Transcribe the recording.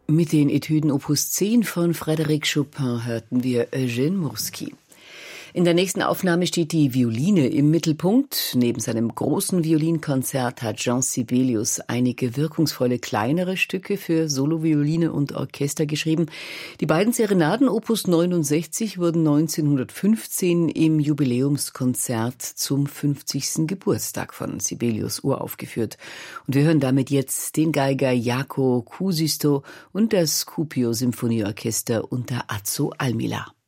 Mit den Etüden Opus 10 von Frédéric Chopin hörten wir Eugène Murski. In der nächsten Aufnahme steht die Violine im Mittelpunkt. Neben seinem großen Violinkonzert hat Jean Sibelius einige wirkungsvolle kleinere Stücke für Solovioline und Orchester geschrieben. Die beiden Serenaden Opus 69 wurden 1915 im Jubiläumskonzert zum 50. Geburtstag von Sibelius uraufgeführt. Und wir hören damit jetzt den Geiger Jaakko Kuusisto und das Kuopio Symphonieorchester unter Azzo Almila.